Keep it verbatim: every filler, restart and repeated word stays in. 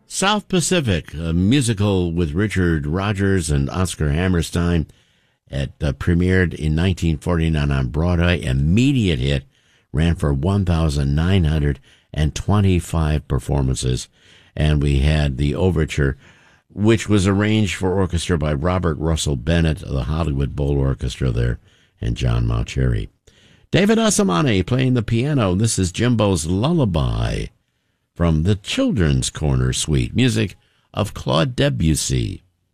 South Pacific, a musical with Richard Rodgers and Oscar Hammerstein. It uh, premiered in nineteen forty-nine on Broadway. Immediate hit, ran for one thousand nine hundred twenty-five performances. And we had the overture, which was arranged for orchestra by Robert Russell Bennett of the Hollywood Bowl Orchestra there, and John Mauceri. David Osamane playing the piano. This is Jimbo's Lullaby from the Children's Corner Suite, music of Claude Debussy.